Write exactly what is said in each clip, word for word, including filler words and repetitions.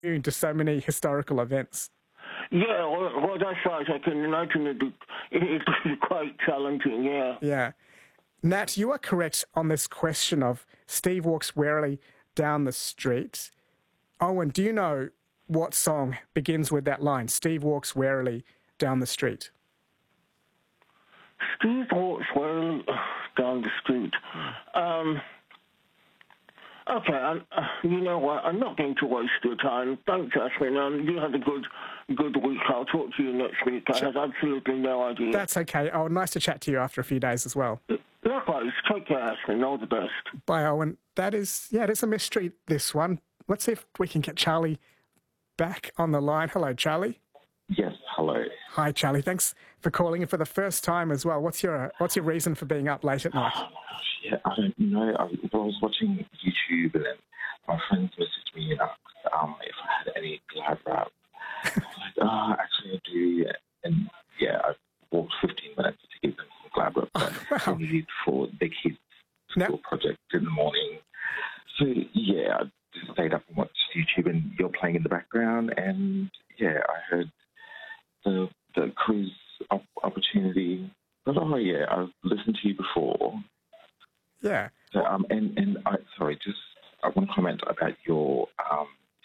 into so many historical events. Yeah, well, well, that's right. I can imagine it, it was quite challenging, yeah. Yeah. Nat, you are correct on this question of Steve walks warily down the street. Owen, do you know what song begins with that line, Steve walks warily down the street? Steve walks warily down the street. Um, okay, I'm, uh, you know what? I'm not going to waste your time. Thanks, Jasmine. Um, you have a good good week. I'll talk to you next week. I have absolutely no idea. That's okay. Oh, nice to chat to you after a few days as well. Likewise. Take care, Jasmine. All the best. Bye, Owen. That is, yeah, it is a mystery, this one. Let's see if we can get Charlie back on the line. Hello, Charlie. Yes, hello. Hi, Charlie. Thanks for calling in for the first time as well. What's your What's your reason for being up late at night? Oh, yeah, I don't know. I, well, I was watching YouTube and then my friends messaged me and asked um, if I had any glad wrap. I was like, oh, actually I do. Yeah. And yeah, I walked fifteen minutes to give them some glad wrap that Oh, wow. they needed for their kids' Now- school project in the morning. So yeah, I just stayed up and watched YouTube and you're playing in the background and yeah, I heard the the cruise op- opportunity. But oh yeah, I've listened to you before. Yeah. So, um, and and I sorry, just I want to comment about your um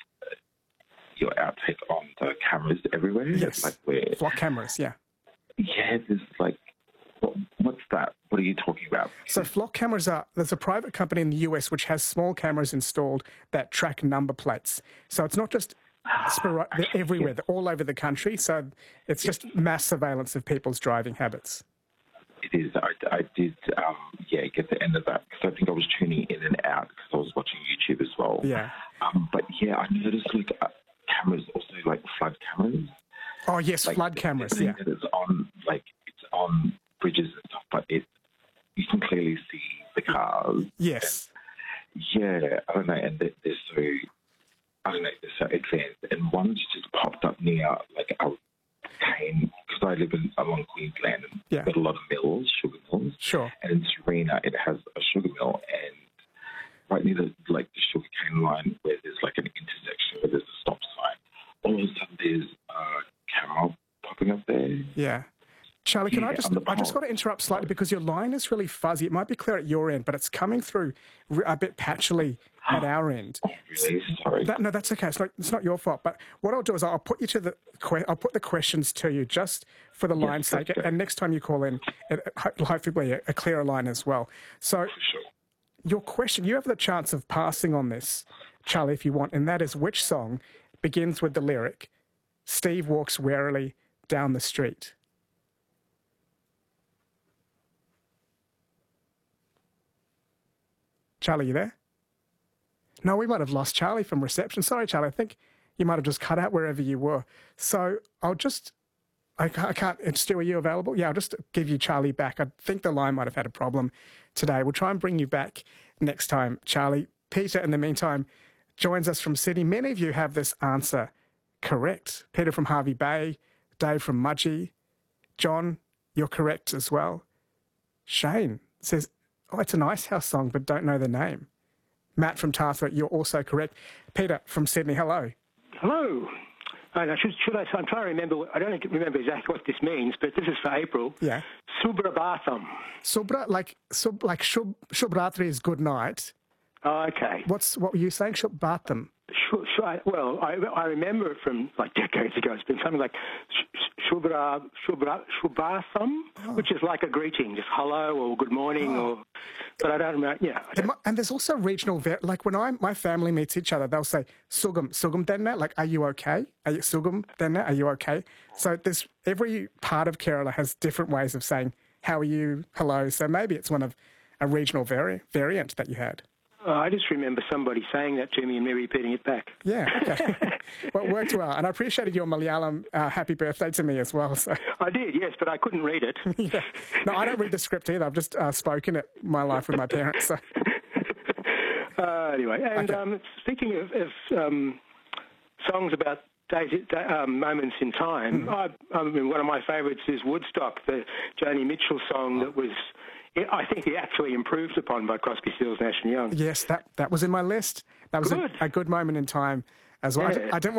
your outtake on the cameras everywhere. Yes. Like where Flock cameras, yeah. yeah, there's like what, what's that? What are you talking about? So Flock cameras are, there's a private company in the U S which has small cameras installed that track number plates. So it's not just spor- they're everywhere, they're all over the country. So it's just mass surveillance of people's driving habits. It is. I, I did, um, yeah, get the end of that because I think I was tuning in and out because I was watching YouTube as well. Yeah. Um, but yeah, I noticed like uh, cameras also like flood cameras. Oh, yes, Like, flood the- cameras, the thing yeah. that it's on, like it's on bridges and stuff, but it you can clearly see the cars. Yes. Yeah, I don't know, and they're, they're so I don't know, they're so advanced. And one just popped up near like a cane because I live in along Queensland and Yeah. got a lot of mills, sugar mills. Sure. And in Serena, it has a sugar mill, and right near the like the sugar cane line where there's like an intersection where there's a stop sign. All of a sudden, there's a camera popping up there. Yeah. Charlie, can Yeah, I just, on the I just pole. got to interrupt slightly because your line is really fuzzy. It might be clear at your end, but it's coming through r- a bit patchily at our end. Oh, really? Sorry. That, no, that's okay. It's not, it's not your fault. But what I'll do is I'll put you to the, que- I'll put the questions to you just for the line's sake. okay. And next time you call in, it, it'll hopefully be a, a clearer line as well. So For sure. your question, you have the chance of passing on this, Charlie, if you want, and that is which song begins with the lyric, Steve walks warily down the street? Charlie, you there? No, we might have lost Charlie from reception. Sorry, Charlie. I think you might have just cut out wherever you were. So I'll just, I can't, I can't Stu, are you available? Yeah, I'll just give you Charlie back. I think the line might have had a problem today. We'll try and bring you back next time, Charlie. Peter, in the meantime, joins us from Sydney. Many of you have this answer correct. Peter from Harvey Bay, Dave from Mudgee, John, you're correct as well. Shane says, oh, it's an Icehouse song, but don't know the name. Matt from Tarthwaite, you're also correct. Peter from Sydney, hello. Hello. I should, should I, I'm trying to remember, I don't remember exactly what this means, but this is for April. Yeah. Subrabhatham. Subra, like sub, like shub, Shubratri is good night. Oh, okay. What's what were you saying? Shubbatham. Sh- sh- I- well, I, I remember it from like decades ago. It's been something like sh- sh- Shubra, Shubra, Shubhatham, Oh. which is like a greeting, just hello or good morning, or. But I don't remember. Yeah. I don't- And there's also regional, var- like when I my family meets each other, they'll say Sugam, Sugam Denna, like are you okay? Are you Sugam Denna? Are you okay? So there's every part of Kerala has different ways of saying how are you, hello. So maybe it's one of a regional vari- variant that you had. Oh, I just remember somebody saying that to me and me repeating it back. Yeah, okay. Well, it worked well. And I appreciated your Malayalam uh, happy birthday to me as well. So, I did, yes, but I couldn't read it. yeah. No, I don't read the script either. I've just uh, spoken it my life with my parents. So. Uh, anyway, and Okay. um, speaking of, of um, songs about days, da- um, moments in time, I, I mean, one of my favourites is Woodstock, the Joni Mitchell song that was, I think, actually improved upon by Crosby, Stills, Nash and Young. Yes, that, that was in my list. That was a, Good. a good moment in time as well. I, Yeah. d- I didn't